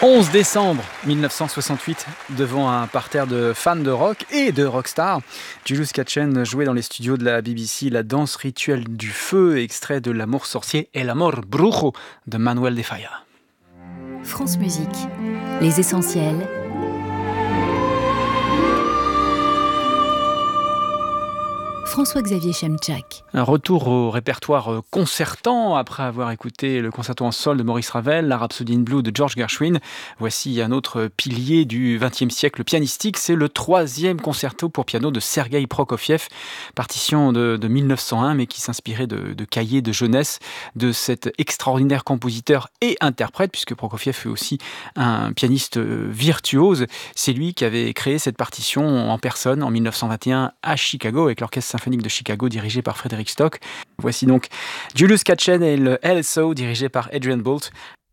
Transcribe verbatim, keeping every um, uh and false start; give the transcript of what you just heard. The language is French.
onze décembre mille neuf cent soixante-huit, devant un parterre de fans de rock et de rockstar, Julius Katchen jouait dans les studios de la B B C la danse rituelle du feu, extrait de L'amour sorcier El Amor Brujo de Manuel de Falla. France Musique, les essentiels. François-Xavier Chemchak. Un retour au répertoire concertant après avoir écouté le concerto en sol de Maurice Ravel, la Rhapsody in Blue de George Gershwin. Voici un autre pilier du vingtième siècle pianistique, c'est le troisième concerto pour piano de Sergueï Prokofiev, partition de, de mille neuf cent un, mais qui s'inspirait de, de cahiers de jeunesse de cet extraordinaire compositeur et interprète, puisque Prokofiev fut aussi un pianiste virtuose. C'est lui qui avait créé cette partition en personne en mille neuf cent vingt et un à Chicago avec l'orchestre symphonique de Chicago dirigé par Frédéric Stock. Voici donc Julius Katchen et le L S O dirigé par Adrian Boult.